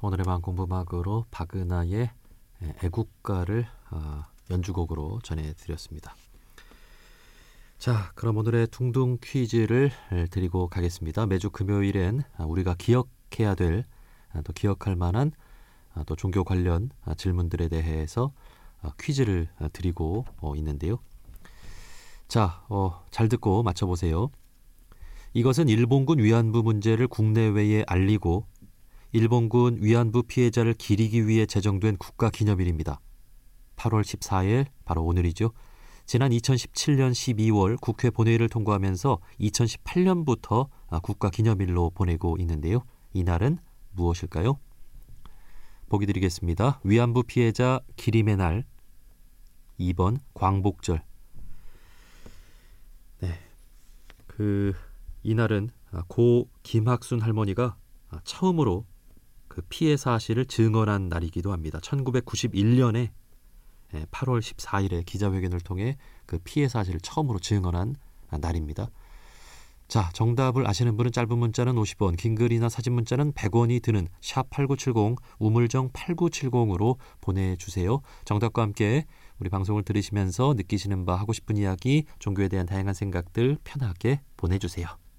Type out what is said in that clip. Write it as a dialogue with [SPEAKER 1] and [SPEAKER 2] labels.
[SPEAKER 1] 오늘의 밤 공부막으로 박은하의 애국가를 연주곡으로 전해드렸습니다. 자, 그럼 오늘의 둥둥 퀴즈를 드리고 가겠습니다. 매주 금요일엔 우리가 기억해야 될, 또 기억할 만한 또 종교 관련 질문들에 대해서 퀴즈를 드리고 있는데요. 자, 잘 듣고 맞춰보세요. 이것은 일본군 위안부 문제를 국내외에 알리고 일본군 위안부 피해자를 기리기 위해 제정된 국가기념일입니다. 8월 14일, 바로 오늘이죠. 지난 2017년 12월 국회 본회의를 통과하면서 2018년부터 국가기념일로 보내고 있는데요. 이날은 무엇일까요? 보기 드리겠습니다. 위안부 피해자 기림의 날, 2번 광복절. 네, 이날은 고 김학순 할머니가 처음으로 그 피해 사실을 증언한 날이기도 합니다. 1991년에 8월 14일에 기자회견을 통해 그 피해 사실을 처음으로 증언한 날입니다. 자, 정답을 아시는 분은 짧은 문자는 50원, 긴 글이나 사진 문자는 100원이 드는 샵8970 우물정 8970으로 보내주세요. 정답과 함께 우리 방송을 들으시면서 느끼시는 바, 하고 싶은 이야기, 종교에 대한 다양한 생각들 편하게 보내주세요.